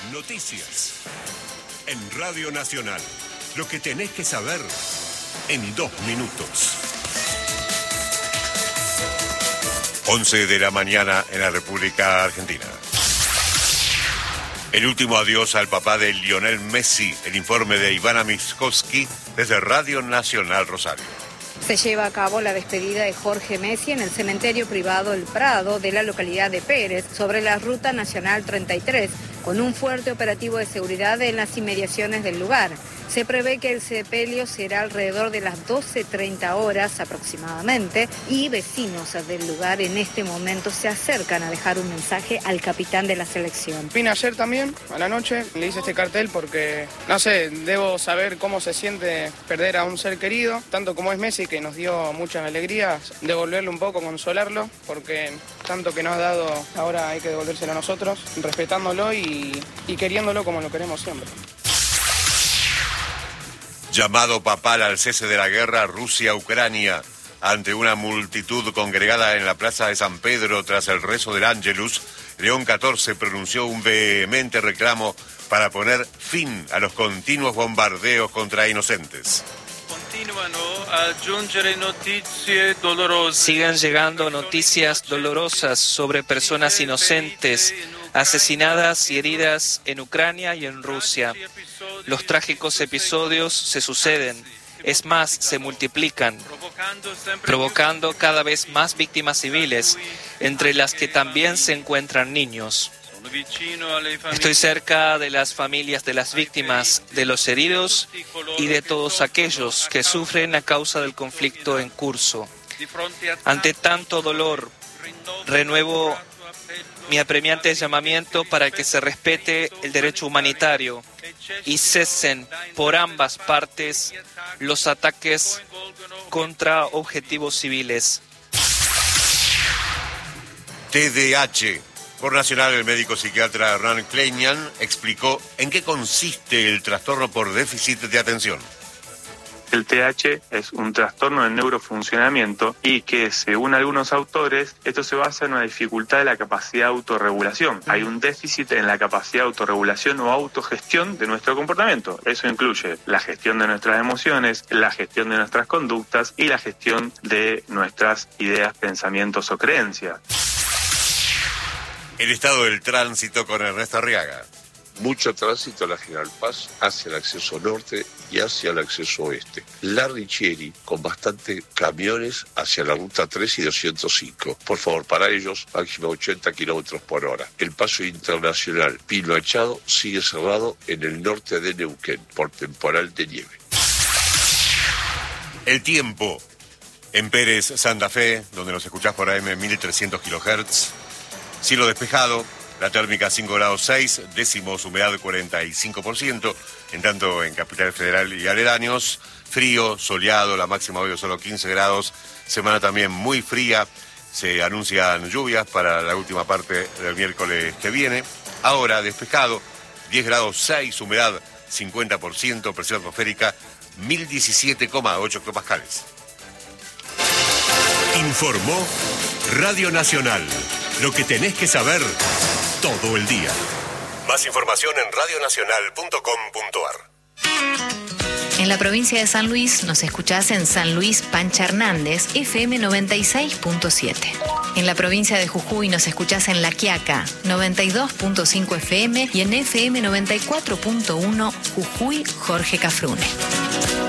Noticias. En Radio Nacional. Lo que tenés que saber en 2 minutos. 11 de la mañana en la República Argentina. El último adiós al papá de Lionel Messi. El informe de Ivana Miskovsky desde Radio Nacional Rosario. Se lleva a cabo la despedida de Jorge Messi en el cementerio privado El Prado de la localidad de Pérez, sobre la Ruta Nacional 33, con un fuerte operativo de seguridad en las inmediaciones del lugar. Se prevé que el sepelio será alrededor de las 12:30 horas aproximadamente, y vecinos del lugar en este momento se acercan a dejar un mensaje al capitán de la selección. Vine ayer también, a la noche, le hice este cartel porque, no sé, debo saber cómo se siente perder a un ser querido, tanto como es Messi, que nos dio muchas alegrías, devolverle un poco, consolarlo, porque tanto que nos ha dado, ahora hay que devolvérselo a nosotros, respetándolo y queriéndolo como lo queremos siempre. Llamado papal al cese de la guerra Rusia-Ucrania. Ante una multitud congregada en la plaza de San Pedro tras el rezo del Ángelus, León XIV pronunció un vehemente reclamo para poner fin a los continuos bombardeos contra inocentes. Siguen llegando noticias dolorosas sobre personas inocentes asesinadas y heridas en Ucrania y en Rusia. Los trágicos episodios se suceden, es más, se multiplican, provocando cada vez más víctimas civiles, entre las que también se encuentran niños. Estoy cerca de las familias de las víctimas, de los heridos y de todos aquellos que sufren a causa del conflicto en curso. Ante tanto dolor, renuevo mi apremiante llamamiento para que se respete el derecho humanitario y cesen por ambas partes los ataques contra objetivos civiles. TDAH. Por Nacional, el médico psiquiatra Hernán Kleinian explicó en qué consiste el trastorno por déficit de atención. El TDAH es un trastorno del neurofuncionamiento y que, según algunos autores, esto se basa en una dificultad de la capacidad de autorregulación. Hay un déficit en la capacidad de autorregulación o autogestión de nuestro comportamiento. Eso incluye la gestión de nuestras emociones, la gestión de nuestras conductas y la gestión de nuestras ideas, pensamientos o creencias. El estado del tránsito con Ernesto Arriaga. Mucho tránsito a la General Paz hacia el acceso norte y hacia el acceso oeste. La Richieri con bastantes camiones hacia la ruta 3 y 205. Por favor, para ellos, máximo 80 kilómetros por hora. El paso internacional Pino Achado sigue cerrado en el norte de Neuquén por temporal de nieve. El tiempo. En Pérez, Santa Fe, donde nos escuchás por AM 1300 kHz. Cielo despejado. La térmica 5 grados 6, décimos, humedad 45%, en tanto en Capital Federal y aledaños, frío, soleado, la máxima hoy de solo 15 grados, semana también muy fría, se anuncian lluvias para la última parte del miércoles que viene, ahora despejado, 10 grados 6, humedad 50%, presión atmosférica 1017,8 hectopascales. Informó Radio Nacional, lo que tenés que saber todo el día. Más información en radionacional.com.ar. En la provincia de San Luis nos escuchás en San Luis Pancha Hernández, FM 96.7. En la provincia de Jujuy nos escuchás en La Quiaca, 92.5 FM y en FM 94.1 Jujuy Jorge Cafrune.